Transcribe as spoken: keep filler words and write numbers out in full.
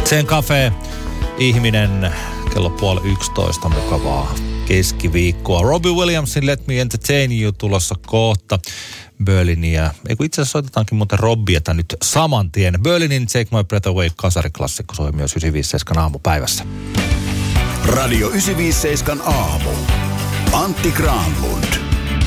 Sen Cafe, ihminen, kello puoli yksitoista, mukavaa keskiviikkoa. Robbie Williamsin Let Me Entertain You tulossa kohta. Berlinia, ei kun itse asiassa soitetaankin muuten Robbieta nyt saman tien. Berlinin Take My Breath Away -kasariklassikko soi myös yhdeksänsataaviisikymmentäseitsemän aamupäivässä. Radio yhdeksänsataaviisikymmentäseitsemän aamu. Antti Granlund.